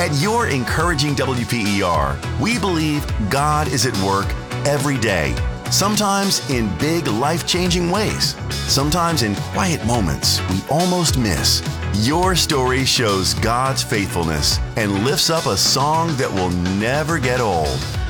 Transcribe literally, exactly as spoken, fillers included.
At your encouraging W P E R, we believe God is at work every day, sometimes in big life-changing ways, sometimes in quiet moments we almost miss. Your story shows God's faithfulness and lifts up a song that will never get old.